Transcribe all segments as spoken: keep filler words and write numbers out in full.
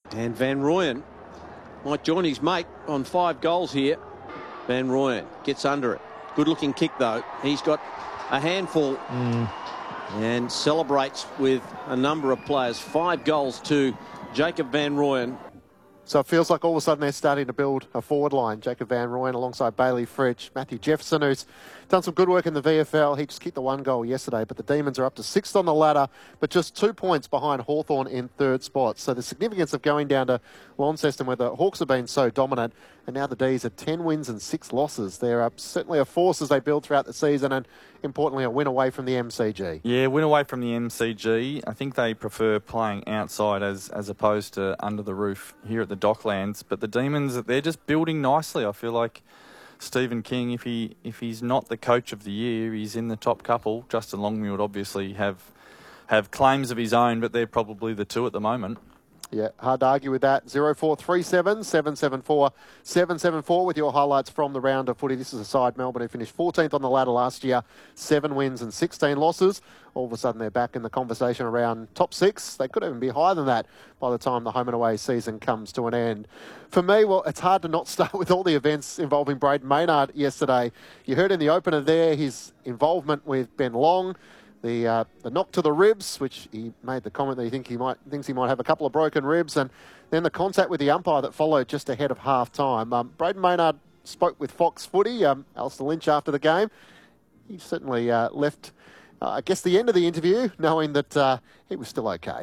And Van Rooyen might join his mate on five goals here. Van Rooyen gets under it. Good looking kick though. He's got a handful mm. and celebrates with a number of players. Five goals to Jacob Van Rooyen. So it feels like all of a sudden they're starting to build a forward line. Jacob Van Rooyen alongside Bailey Fritsch, Matthew Jefferson, who's done some good work in the V F L. He just kicked the one goal yesterday, but the Demons are up to sixth on the ladder, but just two points behind Hawthorn in third spot. So the significance of going down to Launceston, where the Hawks have been so dominant, and now the D's are ten wins and six losses. They're uh, certainly a force as they build throughout the season, and importantly, a win away from the M C G. Yeah, win away from the M C G. I think they prefer playing outside as, as opposed to under the roof here at the Docklands. But the Demons, they're just building nicely. I feel like Stephen King, if he if he's not the coach of the year, he's in the top couple. Justin Longmuir would obviously have have claims of his own, but they're probably the two at the moment. Yeah, hard to argue with that. zero four three seven, seven seven four, seven seven four with your highlights from the round of footy. This is a side, Melbourne, who finished fourteenth on the ladder last year, seven wins and sixteen losses. All of a sudden they're back in the conversation around top six. They could even be higher than that by the time the home and away season comes to an end. For me, well, it's hard to not start with all the events involving Brayden Maynard yesterday. You heard in the opener there his involvement with Ben Long. The uh, the knock to the ribs, which he made the comment that he think he might thinks he might have a couple of broken ribs, and then the contact with the umpire that followed just ahead of half time. Um, Brayden Maynard spoke with Fox Footy, um, Alistair Lynch, after the game. He certainly uh, left, uh, I guess, the end of the interview knowing that uh, he was still okay.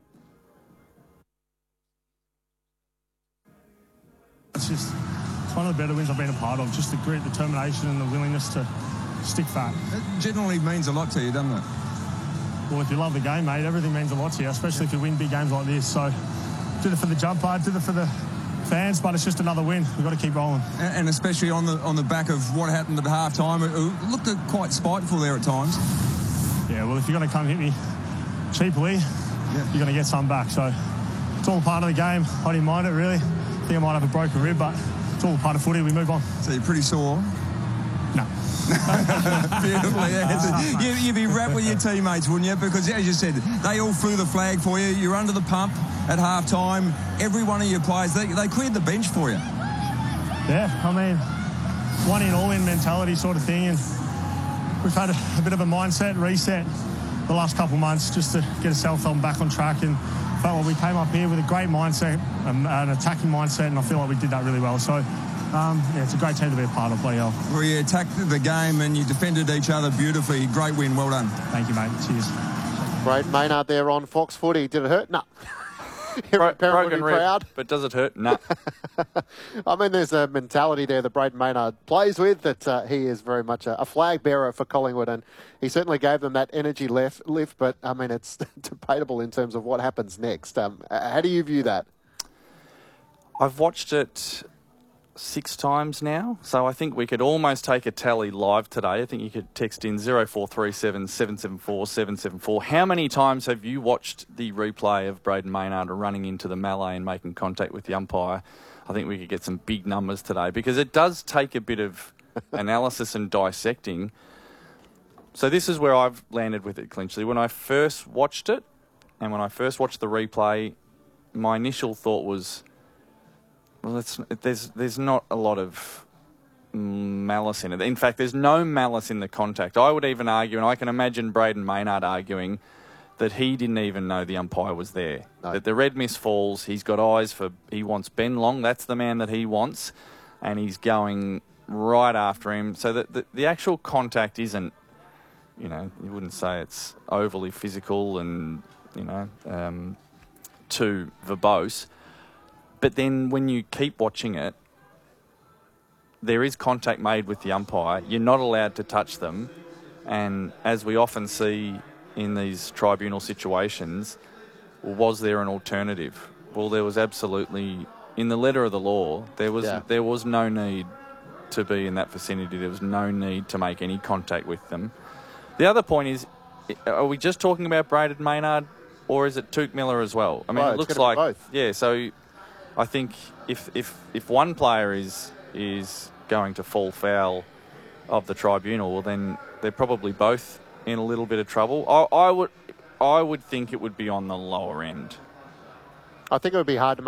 It's just it's one of the better wins I've been a part of. Just the grit, determination, and the willingness to stick fat. It generally means a lot to you, doesn't it? Well, if you love the game, mate, everything means a lot to you, especially if you win big games like this. So, did it for the jumper, did it for the fans, but it's just another win. We've got to keep rolling. And, and especially on the on the back of what happened at half time, it, it looked quite spiteful there at times. Yeah, well, if you're going to come hit me cheaply, yeah. you're going to get some back. So, it's all part of the game. I didn't mind it, really. I think I might have a broken rib, but it's all part of footy. We move on. So, you're pretty sore? No. Beautifully answered. You, you'd be wrapped with your teammates, wouldn't you? Because, as you said, they all flew the flag for you. You're under the pump at half time. Every one of your players, they, they cleared the bench for you. Yeah, I mean, one in, all in mentality sort of thing. And we've had a, a bit of a mindset reset the last couple of months just to get ourselves on back on track. And felt like we came up here with a great mindset, um, an attacking mindset, and I feel like we did that really well. So, Um, yeah, it's a great team to be a part of, bloody hell. Well, you attacked the game and you defended each other beautifully. Great win, well done. Thank you, mate. Cheers. Brayden Maynard there on Fox Footy. Did it hurt? No. Bro- Apparently broken proud. rib, but does it hurt? No. I mean, there's a mentality there that Brayden Maynard plays with, that uh, he is very much a, a flag bearer for Collingwood, and he certainly gave them that energy left, lift, but, I mean, it's debatable in terms of what happens next. Um, how do you view that? I've watched it six times now, so I think we could almost take a tally live today. I think you could text in zero four three seven, seven seven four, seven seven four. How many times have you watched the replay of Brayden Maynard running into the melee and making contact with the umpire? I think we could get some big numbers today, because it does take a bit of analysis and dissecting. So this is where I've landed with it, Clinchley. When I first watched it, and when I first watched the replay, my initial thought was, well, it's, there's there's not a lot of malice in it. In fact, there's no malice in the contact. I would even argue, and I can imagine Brayden Maynard arguing, that he didn't even know the umpire was there. No. That the red mist falls, he's got eyes for, he wants Ben Long, that's the man that he wants, and he's going right after him. So that the, the actual contact isn't, you know, you wouldn't say it's overly physical and, you know, um, too verbose. But then when you keep watching it, there is contact made with the umpire. You're not allowed to touch them. And as we often see in these tribunal situations, well, was there an alternative? Well, there was absolutely, in the letter of the law, there was yeah. there was no need to be in that vicinity. There was no need to make any contact with them. The other point is, are we just talking about Brayden Maynard, or is it Touk Miller as well? I mean, oh, it looks like both. Yeah, so I think if if if one player is is going to fall foul of the tribunal, well, then they're probably both in a little bit of trouble. I, I would I would think it would be on the lower end. I think it would be hard to make